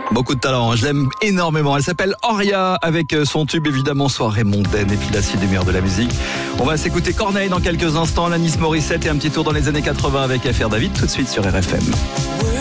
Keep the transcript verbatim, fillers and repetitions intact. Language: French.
Beaucoup de talent, je l'aime énormément. Elle s'appelle Oria avec son tube évidemment Soirée mondaine et puis la suite des meilleurs de la musique. On va s'écouter Corneille dans quelques instants, Alanis Morissette et un petit tour dans les années quatre-vingts avec F R David tout de suite sur R F M.